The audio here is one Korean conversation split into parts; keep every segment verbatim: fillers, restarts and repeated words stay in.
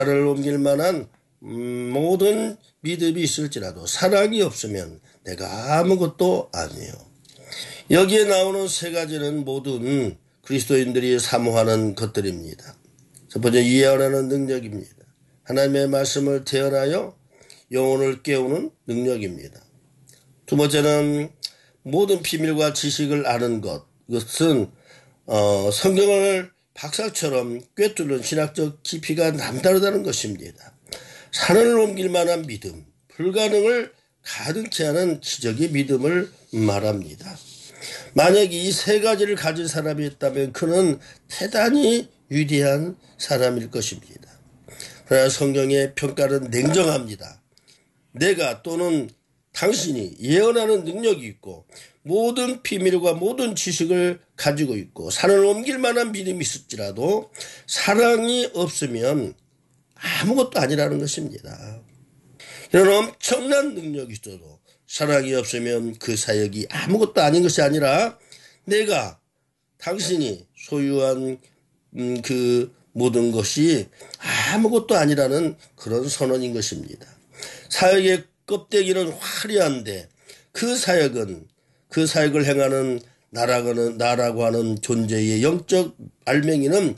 나를 옮길 만한 음, 모든 믿음이 있을지라도 사랑이 없으면 내가 아무것도 아니에요. 여기에 나오는 세 가지는 모든 그리스도인들이 사모하는 것들입니다. 첫 번째, 예언하는 능력입니다. 하나님의 말씀을 대언하여 영혼을 깨우는 능력입니다. 두 번째는 모든 비밀과 지식을 아는 것. 이것은 어, 성경을 박사처럼 꿰뚫는 신학적 깊이가 남다르다는 것입니다. 산을 옮길 만한 믿음, 불가능을 가능케 하는 기적의 믿음을 말합니다. 만약 이 세 가지를 가진 사람이 있다면 그는 대단히 위대한 사람일 것입니다. 그러나 성경의 평가는 냉정합니다. 내가 또는 당신이 예언하는 능력이 있고 모든 비밀과 모든 지식을 가지고 있고 산을 옮길 만한 믿음이 있을지라도 사랑이 없으면 아무것도 아니라는 것입니다. 이런 엄청난 능력이 있어도 사랑이 없으면 그 사역이 아무것도 아닌 것이 아니라 내가 당신이 소유한 음, 그 모든 것이 아무것도 아니라는 그런 선언인 것입니다. 사역의 껍데기는 화려한데 그 사역은 그 사역을 행하는 나라고는 나라고 하는 존재의 영적 알맹이는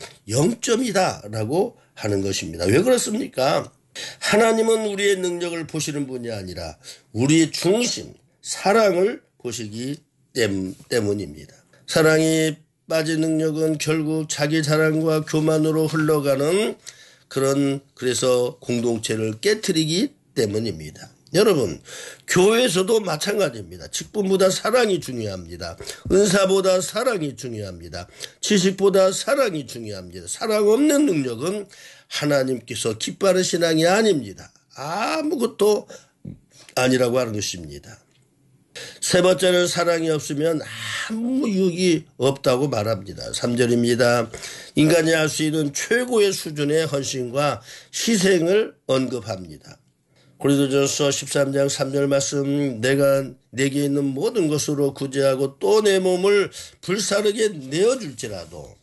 영점이다라고 하는 것입니다. 왜 그렇습니까? 하나님은 우리의 능력을 보시는 분이 아니라 우리의 중심, 사랑을 보시기 때문입니다. 사랑이 빠진 능력은 결국 자기 자랑과 교만으로 흘러가는 그런 그래서 공동체를 깨트리기 때문입니다. 여러분, 교회에서도 마찬가지입니다. 직분보다 사랑이 중요합니다. 은사보다 사랑이 중요합니다. 지식보다 사랑이 중요합니다. 사랑 없는 능력은 하나님께서 기뻐하는 신앙이 아닙니다. 아무것도 아니라고 하는 것입니다. 세 번째는 사랑이 없으면 아무 유익이 없다고 말합니다. 삼 절입니다. 인간이 할 수 있는 최고의 수준의 헌신과 희생을 언급합니다. 고린도전서 십삼 장 삼 절 말씀, 내가 내게 있는 모든 것으로 구제하고 또 내 몸을 불사르게 내어줄지라도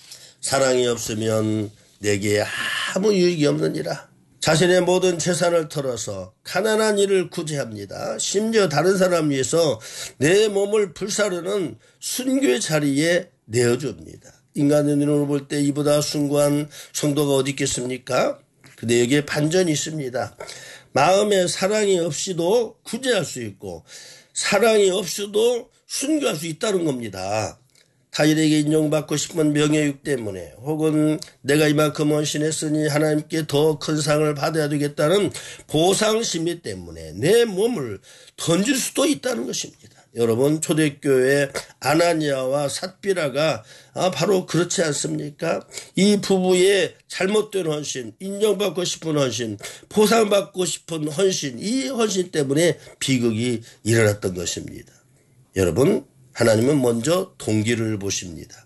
사랑이 없으면 내게 아무 유익이 없느니라. 자신의 모든 재산을 털어서 가난한 이를 구제합니다. 심지어 다른 사람 위해서 내 몸을 불사르는 순교의 자리에 내어줍니다. 인간의 눈으로 볼 때 이보다 숭고한 성도가 어디 있겠습니까? 근데 여기에 반전이 있습니다. 마음에 사랑이 없이도 구제할 수 있고 사랑이 없이도 순교할 수 있다는 겁니다. 타인에게 인정받고 싶은 명예욕 때문에 혹은 내가 이만큼 헌신했으니 하나님께 더 큰 상을 받아야 되겠다는 보상심리 때문에 내 몸을 던질 수도 있다는 것입니다. 여러분, 초대교회 아나니아와 삿비라가 바로 그렇지 않습니까? 이 부부의 잘못된 헌신, 인정받고 싶은 헌신, 보상받고 싶은 헌신, 이 헌신 때문에 비극이 일어났던 것입니다. 여러분, 하나님은 먼저 동기를 보십니다.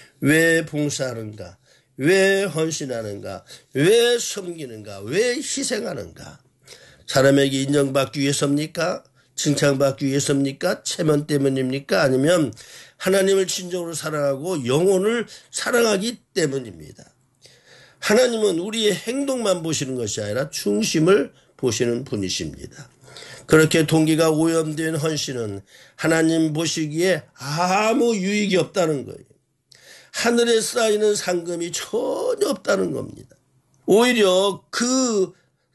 왜 봉사하는가? 왜 헌신하는가? 왜 섬기는가? 왜 희생하는가? 사람에게 인정받기 위해서입니까? 칭찬받기 위해서입니까? 체면 때문입니까? 아니면 하나님을 진정으로 사랑하고 영혼을 사랑하기 때문입니다. 하나님은 우리의 행동만 보시는 것이 아니라 중심을 보시는 분이십니다. 그렇게 동기가 오염된 헌신은 하나님 보시기에 아무 유익이 없다는 거예요. 하늘에 쌓이는 상금이 전혀 없다는 겁니다. 오히려 그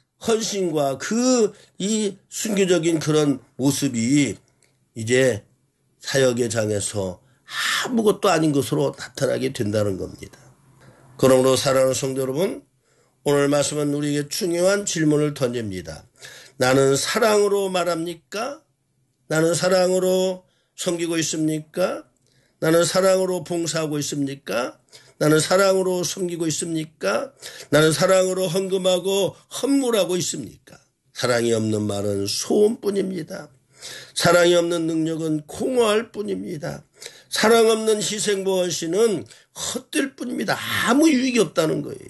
헌신과 그 이 순교적인 그런 모습이 이제 사역의 장에서 아무것도 아닌 것으로 나타나게 된다는 겁니다. 그러므로 사랑하는 성도 여러분, 오늘 말씀은 우리에게 중요한 질문을 던집니다. 나는 사랑으로 말합니까? 나는 사랑으로 섬기고 있습니까? 나는 사랑으로 봉사하고 있습니까? 나는 사랑으로 섬기고 있습니까? 나는 사랑으로 헌금하고 헌물하고 있습니까? 사랑이 없는 말은 소음뿐입니다. 사랑이 없는 능력은 공허할 뿐입니다. 사랑 없는 희생보헌신은 헛될 뿐입니다. 아무 유익이 없다는 거예요.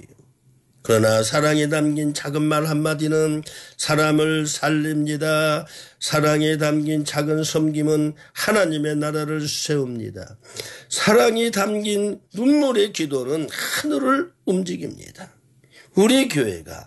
그러나 사랑에 담긴 작은 말 한마디는 사람을 살립니다. 사랑에 담긴 작은 섬김은 하나님의 나라를 세웁니다. 사랑이 담긴 눈물의 기도는 하늘을 움직입니다. 우리 교회가